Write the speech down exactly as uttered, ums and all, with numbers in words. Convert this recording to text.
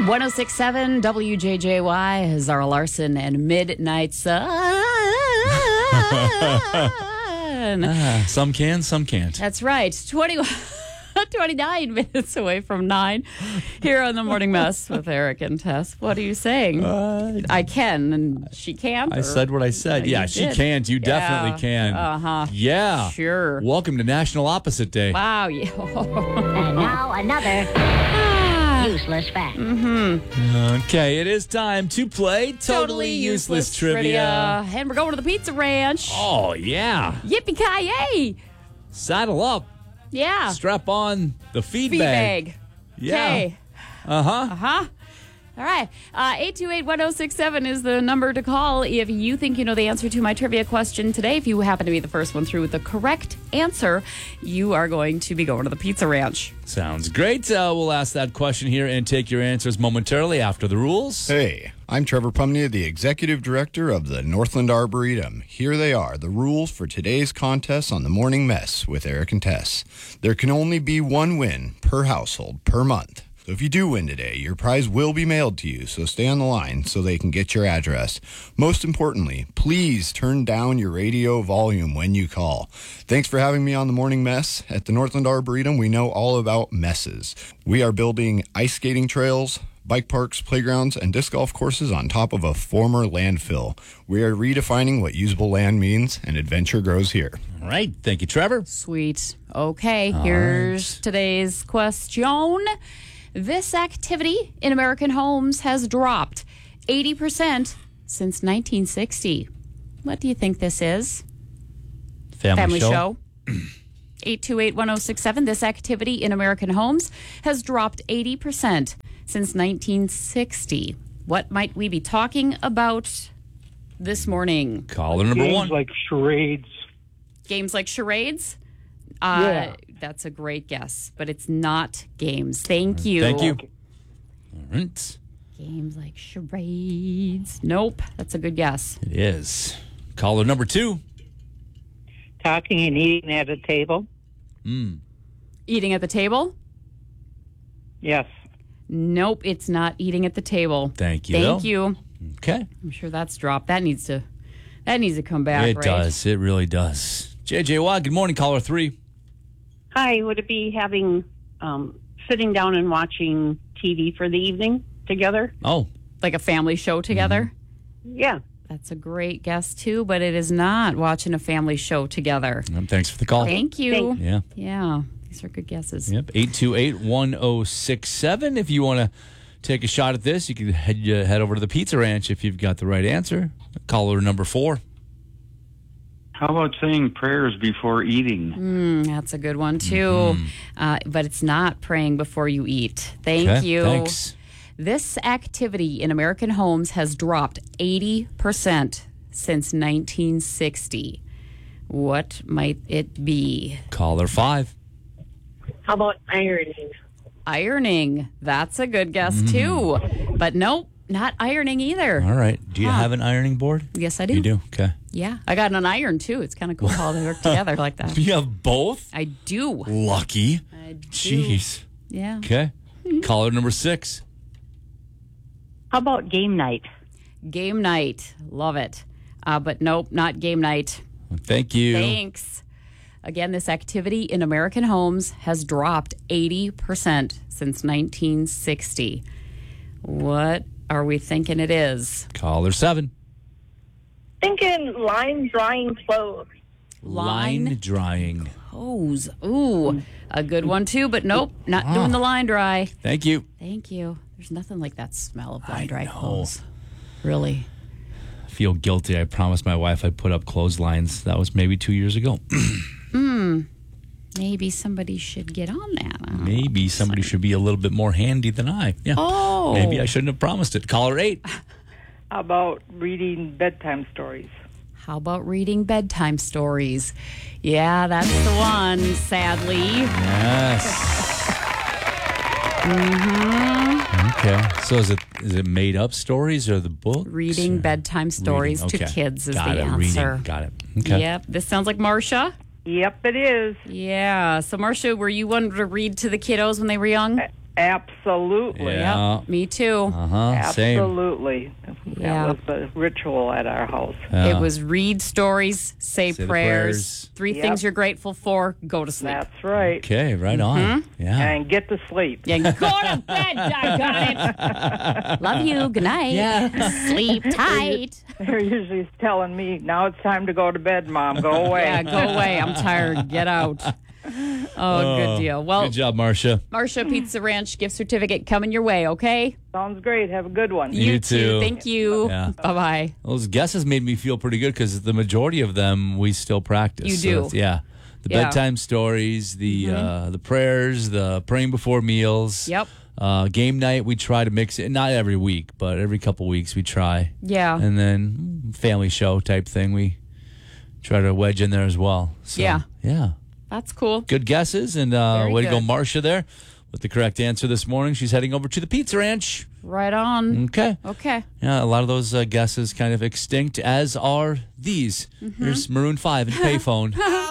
one oh six point seven W J J Y, Zara Larson and Midnight Sun. Ah, some can, some can't. That's right. twenty, twenty-nine minutes away from nine here on The Morning Mess with Eric and Tess. What are you saying? Uh, I can and she can't? I or- said what I said. You Yeah, she did. can't. You Yeah. definitely can. Uh-huh. Yeah. Sure. Welcome to National Opposite Day. Wow. Yeah. And now another Ah. useless fact. Okay, it is time to play Totally, Useless, Trivia. And we're going to the Pizza Ranch. Oh, yeah. Yippee-ki-yay. Saddle up. Yeah. Strap on the feed, Feed bag. bag. Yeah. Okay. Uh-huh. Uh-huh. All right. Uh, eight two eight, one oh six seven is the number to call if you think you know the answer to my trivia question today. If you happen to be the first one through with the correct answer, you are going to be going to the Pizza Ranch. Sounds great. Uh, we'll ask that question here and take your answers momentarily after the rules. Hey, I'm Trevor Pumney, the Executive Director of the Northland Arboretum. Here they are, the rules for today's contest on The Morning Mess with Eric and Tess. There can only be one win per household per month. So if you do win today, your prize will be mailed to you, so stay on the line so they can get your address. Most importantly, please turn down your radio volume when you call. Thanks for having me on The Morning Mess. At the Northland Arboretum, we know all about messes. We are building ice skating trails, bike parks, playgrounds, and disc golf courses on top of a former landfill. We are redefining what usable land means, and adventure grows here. All right. Thank you, Trevor. Sweet. Okay, here's today's question. This activity in American homes has dropped eighty percent since nineteen sixty. What do you think this is? Family, show. eight two eight, one oh six seven. This activity in American homes has dropped eighty percent since nineteen sixty. What might we be talking about this morning? Caller number Games one. like charades. Games like charades? Uh, Yeah. That's a great guess, but it's not games. Thank you. Thank you. All right. Games like charades. Nope. That's a good guess. It is. Caller number two. Talking and eating at a table. Eating at the table? Yes. Nope, it's not eating at the table. Thank you, Thank though. you. Okay. I'm sure that's dropped. That needs to that needs to come back, It right? does. It really does. J J Y, good morning. Caller three. Hi, would it be having, um, sitting down and watching T V for the evening together? Oh, Like a family show together? Yeah. That's a great guess too, but it is not watching a family show together. um, thanks for the call. Thank you. Thanks. Yeah. Yeah. These are good guesses. Yep. eight two eight, one oh six seven. If you want to take a shot at this, you can head, uh, head over to the Pizza Ranch if you've got the right answer. Caller number four. How about saying prayers before eating? Mm, that's a good one too. Mm-hmm. Uh, but it's not praying before you eat. Thank Okay, you. thanks. This activity in American homes has dropped eighty percent since nineteen sixty. What might it be? Caller five. How about ironing? Ironing. That's a good guess too. But nope, not ironing either. All right. Do you Huh. have an ironing board? Yes, I do. You do? Okay. Yeah. I got an iron too. It's kind of cool how they work together like that. You have both? I do. Lucky. I do. Jeez. Yeah. Okay. Caller number six. How about game night? Game night. Love it. Uh, but nope, not game night. Thank you. Thanks. Again, this activity in American homes has dropped eighty percent since nineteen sixty. What are we thinking it is? Caller seven. Thinking line drying clothes. Line, Line drying. hose. Ooh, a good one too, but nope, not doing the line dry. Thank you. Thank you. There's nothing like that smell of line I dry know. clothes. Really? I feel guilty. I promised my wife I'd put up clotheslines. That was maybe two years ago. Maybe somebody should get on that. I don't know. Maybe somebody should be a little bit more handy than I. Yeah. Oh. Maybe I shouldn't have promised it. Caller eight. How about reading bedtime stories? How about reading bedtime stories? Yeah, that's the one, sadly. Yes. Mm-hmm. Okay. So is it is it made up stories or the book? Reading bedtime stories Reading. to Okay. kids is Got the it. answer. Reading. Got it. Okay. Yep. This sounds like Marcia. Yep, it is. Yeah. So, Marcia, were you one to read to the kiddos when they were young? Absolutely. Yeah. Yep, me too. Uh-huh. Same. Absolutely. Yeah. That was the ritual at our house. Yeah. It was read stories, say, Say the prayers, prayers. three Yep. things you're grateful for, go to sleep. That's right. Okay, right on. Yeah. And get to sleep. Yeah, go to bed, doggone it. Love you. Good night. Yeah. Sleep tight. They're usually telling me, now it's time to go to bed, Mom. Go away. Yeah, go away. I'm tired. Get out. Oh, good deal. Well, Good job, Marcia. Marcia Pizza Ranch gift certificate coming your way, okay? Sounds great. Have a good one. You too. Thank you. Yeah. Bye-bye. Those guesses made me feel pretty good because the majority of them we still practice. You So do. it's- yeah. The Yeah. bedtime stories, the uh, the prayers, the praying before meals. Yep. Uh, game night, we try to mix it. Not every week, but every couple weeks we try. Yeah. And then mm, family show type thing we try to wedge in there as well. So, Yeah. Yeah. That's cool. Good guesses, and uh, Very way to go, good. Marcia, there with the correct answer this morning. She's heading over to the Pizza Ranch. Right on. Okay. Okay. Yeah, a lot of those uh, guesses kind of extinct, as are these. Mm-hmm. Here's Maroon five and Payphone.